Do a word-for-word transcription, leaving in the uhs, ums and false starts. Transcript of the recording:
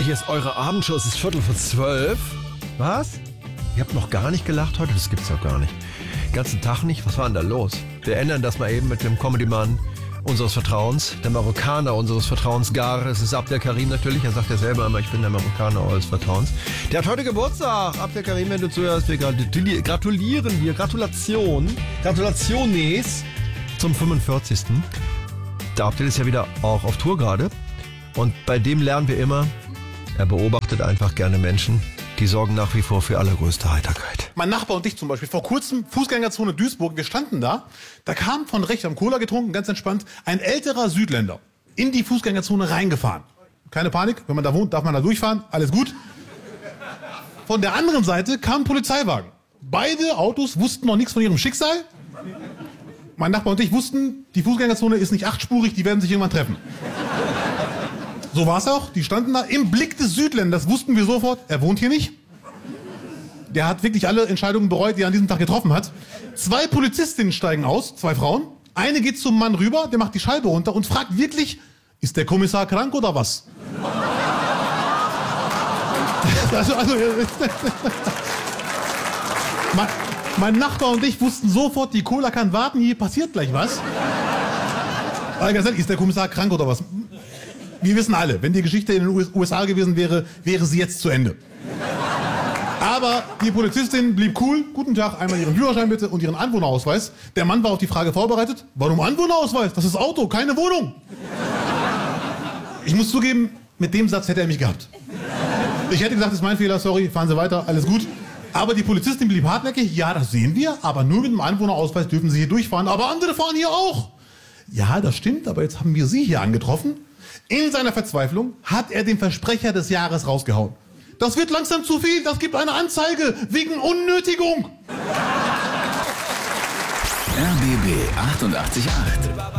Hier ist eure Abendshow, es ist Viertel vor zwölf. Was? Ihr habt noch gar nicht gelacht heute? Das gibt's doch gar nicht. Den ganzen Tag nicht? Was war denn da los? Wir ändern das mal eben mit dem Comedy-Mann unseres Vertrauens, der Marokkaner unseres Vertrauens, Gar. Es ist Abdel Karim natürlich, er sagt ja selber immer, ich bin der Marokkaner eures Vertrauens. Der hat heute Geburtstag. Abdel Karim, wenn du zuhörst, wir gratulieren dir. Gratulation. Gratulationes zum fünfundvierzigsten Der Abdel ist ja wieder auch auf Tour gerade. Und bei dem lernen wir immer, er beobachtet einfach gerne Menschen, die sorgen nach wie vor für allergrößte Heiterkeit. Mein Nachbar und ich zum Beispiel, vor kurzem, Fußgängerzone Duisburg, wir standen da, da kam von rechts, haben Cola getrunken, ganz entspannt, ein älterer Südländer in die Fußgängerzone reingefahren. Keine Panik, wenn man da wohnt, darf man da durchfahren, alles gut. Von der anderen Seite kam ein Polizeiwagen. Beide Autos wussten noch nichts von ihrem Schicksal. Mein Nachbar und ich wussten, die Fußgängerzone ist nicht achtspurig, die werden sich irgendwann treffen. So war es auch, die standen da im Blick des Südländers, wussten wir sofort, er wohnt hier nicht. Der hat wirklich alle Entscheidungen bereut, die er an diesem Tag getroffen hat. Zwei Polizistinnen steigen aus, zwei Frauen. Eine geht zum Mann rüber, der macht die Scheibe runter und fragt wirklich, ist der Kommissar krank oder was? also, also, mein, mein Nachbar und ich wussten sofort, die Cola kann warten, hier passiert gleich was. Aber ganz ehrlich, ist der Kommissar krank oder was? Wir wissen alle, wenn die Geschichte in den U S A gewesen wäre, wäre sie jetzt zu Ende. Aber die Polizistin blieb cool. Guten Tag, einmal Ihren Führerschein bitte und Ihren Anwohnerausweis. Der Mann war auf die Frage vorbereitet. Warum Anwohnerausweis? Das ist Auto, keine Wohnung. Ich muss zugeben, mit dem Satz hätte er mich gehabt. Ich hätte gesagt, das ist mein Fehler, sorry, fahren Sie weiter, alles gut. Aber die Polizistin blieb hartnäckig. Ja, das sehen wir, aber nur mit dem Anwohnerausweis dürfen Sie hier durchfahren. Aber andere fahren hier auch. Ja, das stimmt, aber jetzt haben wir Sie hier angetroffen. In seiner Verzweiflung hat er den Versprecher des Jahres rausgehauen. Das wird langsam zu viel, das gibt eine Anzeige wegen Unnötigung. R B B achtundachtzig Komma acht